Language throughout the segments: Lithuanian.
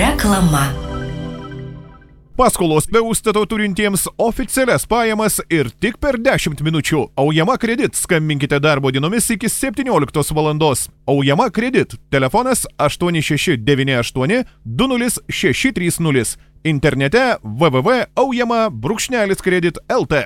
Reklama. Paskolos be užstato turintiems oficialias pajamas ir tik per 10 minučių. Aujama Kredit. Skambinkite darbo dienomis iki 17 valandos. Aujama Kredit. Telefonas 8698 20630. Internete www.aujama-kredit.lt.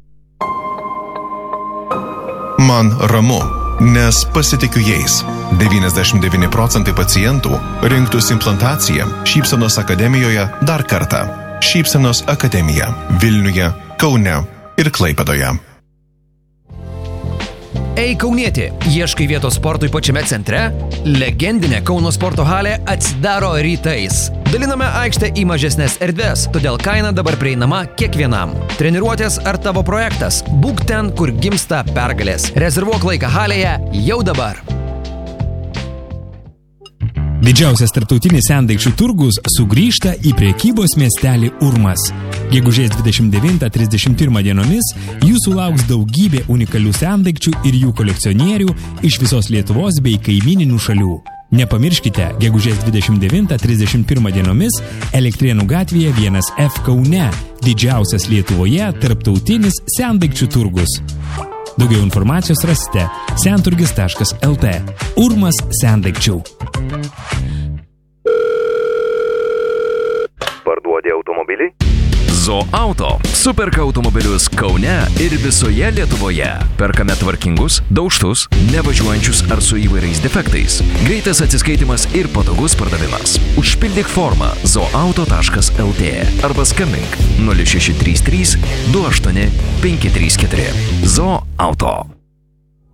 Man ramu, nes pasitikiu jais. 99 procentai pacientų rinktųsi implantaciją Šypsenos akademijoje dar kartą. Šypsenos akademija Vilniuje, Kaune ir Klaipėdoje. Ei kaunieti, ieškai vietos sportui pačiame centre? Legendinė Kauno sporto halė atsidaro rytais. Daliname aikštę į mažesnės erdvės, todėl kaina dabar prieinama kiekvienam. Treniruotės ar tavo projektas? Būk ten, kur gimsta pergalės. Rezervuok laiką halėje jau dabar. Didžiausias tarptautinis sendaikčių turgus sugrįžta į prekybos miestelį Urmas. Gegužės 29-31 dienomis jūsų lauks daugybė unikalių sendaikčių ir jų kolekcionierių iš visos Lietuvos bei kaimyninių šalių. Nepamirškite, gegužės 29-31 dienomis Elektrėnų gatvėje 1F Kaune, didžiausias Lietuvoje tarptautinis sendaikčių turgus. Daugiau informacijos rasite senturgis.lt. Urmas sendaikčių. Parduodi automobilį? Zoauto superka automobilius Kaune ir visoje Lietuvoje. Perkame tvarkingus, daužtus, nevažiuojančius ar su įvairiais defektais. Greitas atsiskaitimas ir patogus pardavimas. Užpildyk formą zoauto.lt arba skambink 0633 28 534. Zoauto.